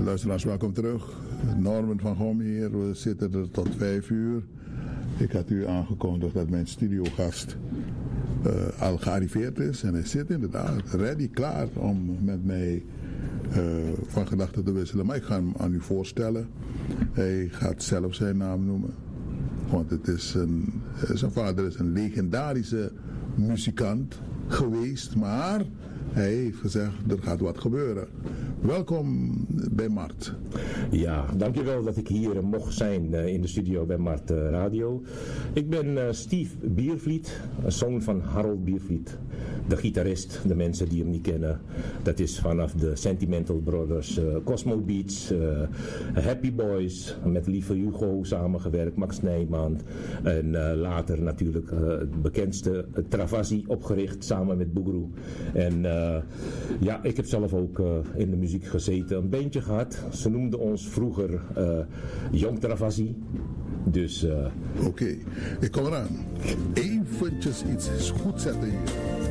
Luisteraars, welkom terug. Norman van Gom hier. We zitten er tot 5 uur. Ik had u aangekondigd dat mijn studiogast al gearriveerd is. En hij zit inderdaad ready, klaar om met mij van gedachten te wisselen. Maar ik ga hem aan u voorstellen. Hij gaat zelf zijn naam noemen. Want zijn vader is een legendarische muzikant geweest. Maar hij heeft gezegd, er gaat wat gebeuren. Welkom bij Mart. Ja, dankjewel dat ik hier mocht zijn in de studio bij Mart Radio. Ik ben Steve Biervliet, zoon van Harold Biervliet. De gitarist, de mensen die hem niet kennen. Dat is vanaf de Sentimental Brothers, Cosmo Beats, Happy Boys, met Lieve Hugo samengewerkt, Max Nijman. En later natuurlijk het bekendste Travassi opgericht samen met Boogaloo. En ja, ik heb zelf ook in de muziek gezeten, een bandje gehad. Ze noemden ons vroeger Jong Travassi. Dus Oké, ik kom eraan. Eventjes iets goed zetten hier.